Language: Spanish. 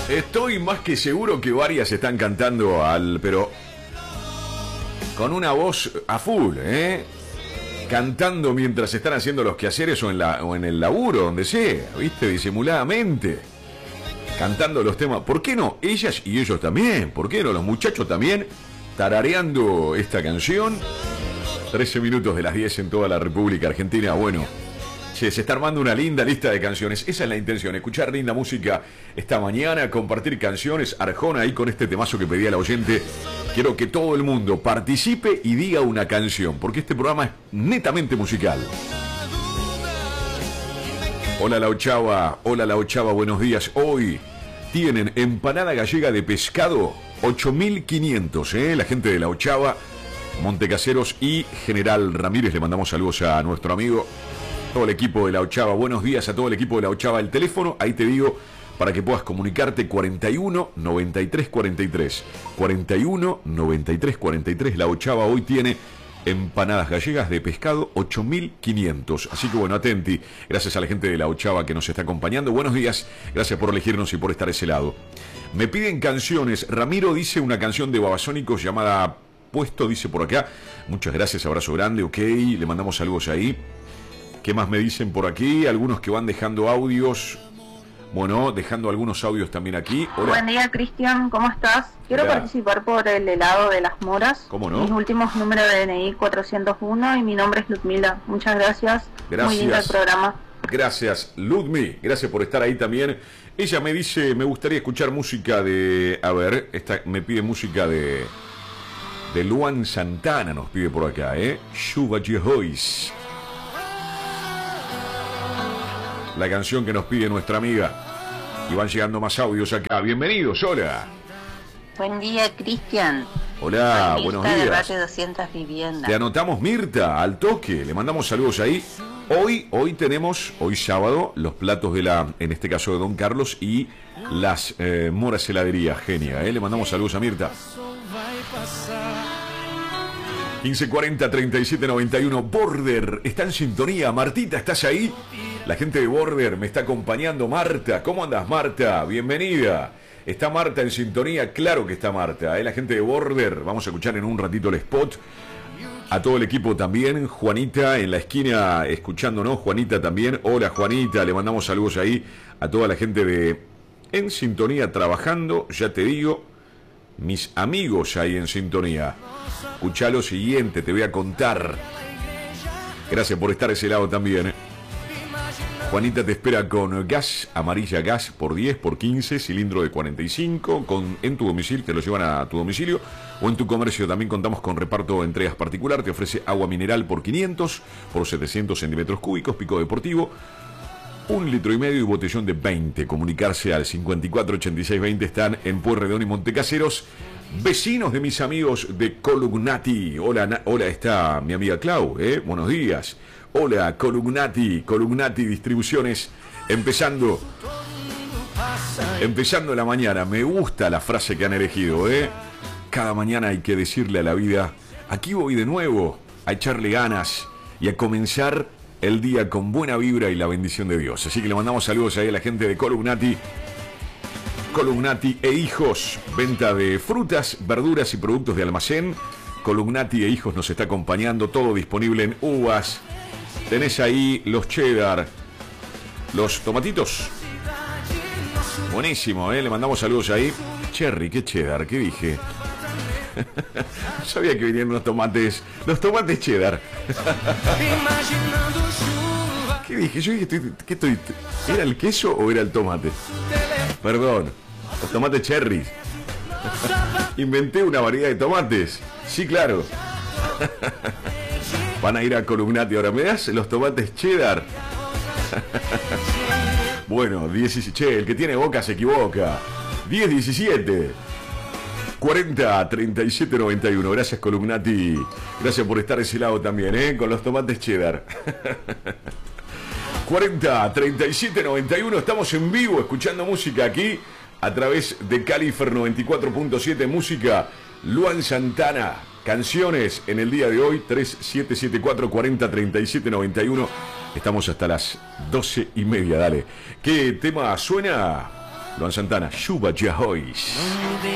Estoy más que seguro que varias están cantando pero con una voz a full, ¿eh? Cantando mientras están haciendo los quehaceres o en el laburo, donde sea, ¿viste? Disimuladamente. Cantando los temas. ¿Por qué no? Ellas y ellos también. ¿Por qué no? Los muchachos también tarareando esta canción. 13 minutos de las 10 en toda la República Argentina. Bueno, se está armando una linda lista de canciones. Esa es la intención, escuchar linda música esta mañana, compartir canciones. Arjona ahí con este temazo que pedía la oyente. Quiero que todo el mundo participe y diga una canción, porque este programa es netamente musical. Hola La Ochava, buenos días. Hoy tienen empanada gallega de pescado 8.500, la gente de La Ochava, Montecaseros y General Ramírez. Le mandamos saludos a nuestro amigo, todo el equipo de La Ochava. Buenos días a todo el equipo de La Ochava. El teléfono, ahí te digo, para que puedas comunicarte, 41 93 43. 41 93 43. La Ochava hoy tiene empanadas gallegas de pescado 8.500. Así que bueno, atenti. Gracias a la gente de La Ochava que nos está acompañando. Buenos días. Gracias por elegirnos y por estar a ese lado. Me piden canciones. Ramiro dice una canción de Babasónicos llamada Puesto, dice por acá. Muchas gracias, abrazo grande. Ok, le mandamos saludos ahí. ¿Qué más me dicen por aquí? Algunos que van dejando audios. Bueno, dejando algunos audios también aquí. Hola. Buen día, Cristian, ¿cómo estás? Quiero participar por el helado de las moras. ¿Cómo no? Mis últimos números de DNI 401 y mi nombre es Ludmila. Muchas gracias. Gracias. Muy lindo el programa. Gracias, Ludmi. Gracias por estar ahí también. Ella me dice, me gustaría escuchar música de... A ver, me pide música de Luan Santana, nos pide por acá, Shuba Jehois. La canción que nos pide nuestra amiga. Y van llegando más audios acá. Bienvenidos, hola. Buen día, Cristian. Hola, Soy buenos Mirta días. De Barrio 200 Viviendas. Te anotamos, Mirta, al toque. Le mandamos saludos ahí. Hoy tenemos, hoy sábado, los platos en este caso de Don Carlos y las moras heladería. Genia, Le mandamos saludos a Mirta. 1540 3791. Border está en sintonía. Martita, ¿estás ahí? La gente de Border me está acompañando. Marta, ¿cómo andas, Marta? Bienvenida. ¿Está Marta en sintonía? Claro que está Marta, La gente de Border. Vamos a escuchar en un ratito el spot. A todo el equipo también. Juanita en la esquina escuchándonos. Juanita también. Hola, Juanita. Le mandamos saludos ahí a toda la gente de en sintonía trabajando. Ya te digo, mis amigos ahí en sintonía. Escuchá lo siguiente, te voy a contar. Gracias por estar a ese lado también. Juanita te espera con gas, amarilla gas por 10, por 15, cilindro de 45, en tu domicilio, te lo llevan a tu domicilio, o en tu comercio también contamos con reparto de entregas particular, te ofrece agua mineral por 500, por 700 centímetros cúbicos, pico deportivo, 1,5 litros y botellón de 20. Comunicarse al 54 86 20, están en Pueyrredón y Montecaseros. Vecinos de mis amigos de Columnati. Hola, está mi amiga Clau, buenos días. Hola, Columnati Distribuciones, empezando la mañana. Me gusta la frase que han elegido, Cada mañana hay que decirle a la vida, aquí voy de nuevo, a echarle ganas y a comenzar el día con buena vibra y la bendición de Dios. Así que le mandamos saludos ahí a la gente de Columnati e Hijos, venta de frutas, verduras y productos de almacén. Columnati e Hijos nos está acompañando, todo disponible en uvas. Tenés ahí los cheddar, los tomatitos. Buenísimo, le mandamos saludos ahí. Cherry, ¿qué cheddar? ¿Qué dije? No sabía que venían los tomates cheddar. ¿Qué dije? Yo dije, ¿era el queso o era el tomate? Perdón, los tomates cherry. Inventé una variedad de tomates. Sí, claro. Van a ir a Columnati ahora. ¿Me das los tomates cheddar? Bueno, 17. El que tiene boca se equivoca. 10-17. 40 37 91. Gracias, Columnati. Gracias por estar a ese lado también, con los tomates cheddar. 40 37 91. Estamos en vivo escuchando música aquí a través de Califer 94.7. Música Luan Santana. Canciones en el día de hoy. 3774 40 37 91. Estamos hasta las 12:30. Dale. ¿Qué tema suena? Luan Santana, Yuba Yahois.